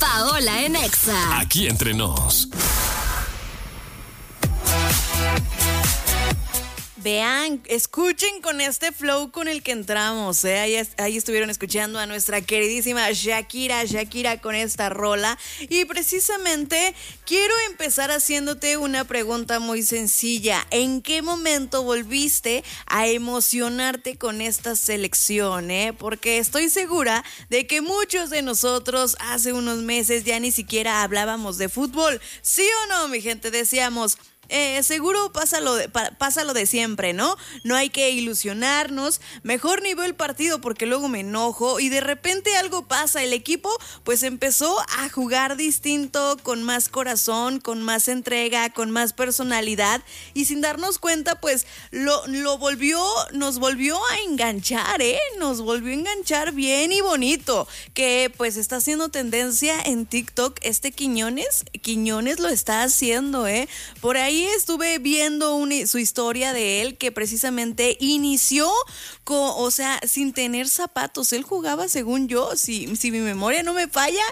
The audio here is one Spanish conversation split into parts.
Paola en Exa. Aquí entre nos. Vean, escuchen con este flow con el que entramos, ¿eh? Ahí estuvieron escuchando a nuestra queridísima Shakira con esta rola. Y precisamente quiero empezar haciéndote una pregunta muy sencilla. ¿En qué momento volviste a emocionarte con esta selección, Porque estoy segura de que muchos de nosotros hace unos meses ya ni siquiera hablábamos de fútbol. ¿Sí o no, mi gente? Decíamos... seguro pasa lo de siempre, ¿no? No hay que ilusionarnos, mejor ni veo el partido porque luego me enojo y de repente algo pasa, el equipo pues empezó a jugar distinto, con más corazón, con más entrega, con más personalidad y sin darnos cuenta pues nos volvió a enganchar, nos volvió a enganchar bien y bonito, que pues está haciendo tendencia en TikTok Quiñones lo está haciendo, por ahí estuve viendo su historia de él que precisamente inició sin tener zapatos. Él jugaba, según yo, si mi memoria no me falla,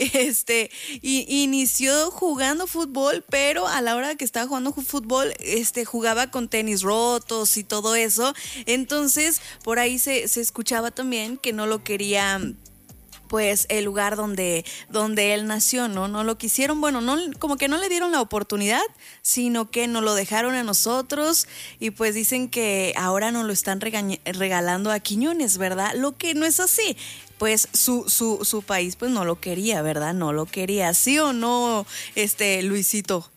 inició jugando fútbol, pero a la hora que estaba jugando fútbol, jugaba con tenis rotos y todo eso. Entonces, por ahí se escuchaba también que no lo quería pues el lugar donde él nació, ¿no? No lo quisieron, bueno, no, como que no le dieron la oportunidad, sino que nos lo dejaron a nosotros y pues dicen que ahora nos lo están regalando a Quiñones, ¿verdad? Lo que no es así. Pues su país pues no lo quería, ¿verdad? No lo quería, ¿sí o no, Luisito?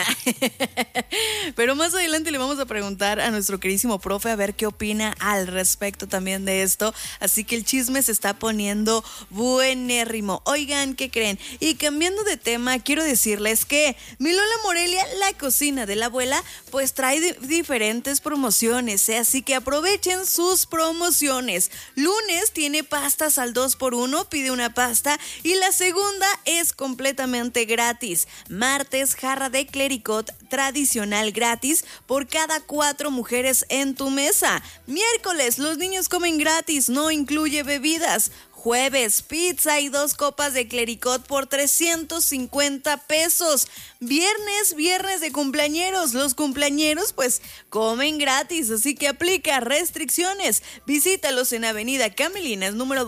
Pero más adelante le vamos a preguntar a nuestro queridísimo profe a ver qué opina al respecto también de esto. Así que el chisme se está poniendo buenérrimo. Oigan, ¿qué creen? Y cambiando de tema, quiero decirles que mi Lola Morelia, la cocina de la abuela, pues trae diferentes promociones, así que aprovechen sus promociones. Lunes tiene pastas al 2x1, pide una pasta y la segunda es completamente gratis. Martes, jarra de clericot tradicional gratis por cada 4 mujeres en tu mesa. Miércoles, los niños comen gratis, no incluye bebidas. Jueves, pizza y 2 copas de clericot por 350 pesos. Viernes de cumpleañeros. Los cumpleañeros pues comen gratis, así que aplica restricciones. Visítalos en Avenida Camelinas, número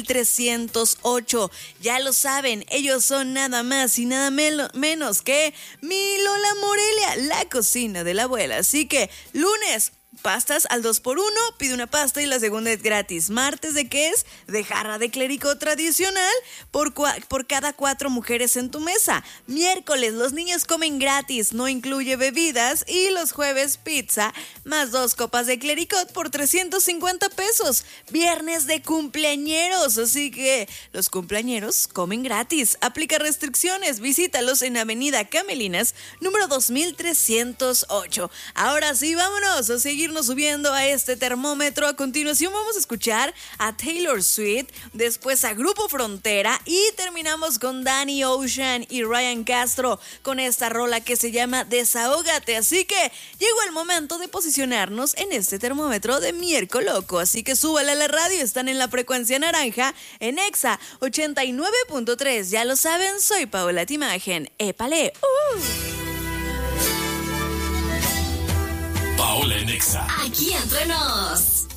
2308. Ya lo saben, ellos son nada más y nada menos que mi Lola Morelia, la cocina de la abuela. Así que lunes, pastas al 2x1, pide una pasta y la segunda es gratis. Martes, ¿de qué es? De jarra de clericot tradicional por cada 4 mujeres en tu mesa. Miércoles, los niños comen gratis, no incluye bebidas. Y los jueves, pizza más 2 copas de clericot por 350 pesos. Viernes de cumpleañeros, así que los cumpleañeros comen gratis. Aplica restricciones, visítalos en Avenida Camelinas, número 2308. Ahora sí, vámonos a seguirnos subiendo a este termómetro. A continuación vamos a escuchar a Taylor Swift, después a Grupo Frontera y terminamos con Danny Ocean y Ryan Castro con esta rola que se llama Desahógate. Así que llegó el momento de posicionarnos en este termómetro de miércoles loco, así que súbale a la radio, están en la frecuencia naranja en Exa 89.3. Ya lo saben, soy Paola Timagen. ¡Épale! Paola en Exa. Aquí entre nos.